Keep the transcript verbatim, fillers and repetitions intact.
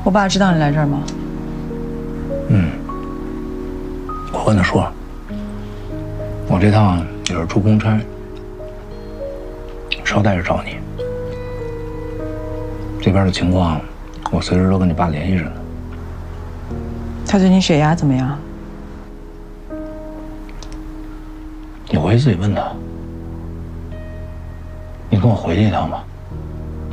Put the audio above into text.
我爸知道你来这儿吗？ 嗯，我跟他说，我这趟也是出公差，捎带着找你。这边的情况，我随时都跟你爸联系着呢。 他最近血压怎么样？ 你回去自己问他。你跟我回去一趟吧。